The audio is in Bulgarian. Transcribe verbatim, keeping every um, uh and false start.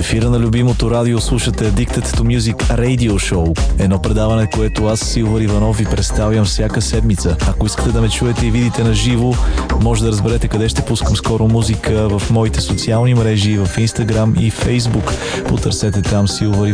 ефира на любимото радио слушате Addicted to Music Radio Show. Едно предаване, което аз, Силвър Иванов, ви представям всяка седмица. Ако искате да ме чуете и видите на живо, може да разберете къде ще пускам скоро музика в моите социални мрежи, в Instagram и Facebook. Потърсете там Силвър